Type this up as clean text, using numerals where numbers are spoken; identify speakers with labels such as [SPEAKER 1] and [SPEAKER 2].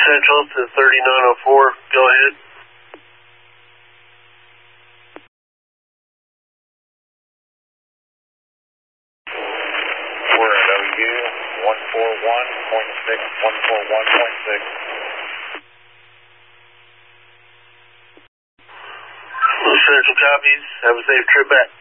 [SPEAKER 1] Central to 3904, go ahead.
[SPEAKER 2] We're at OU 141.6, 141.6.
[SPEAKER 1] Central copies. Have a safe trip back.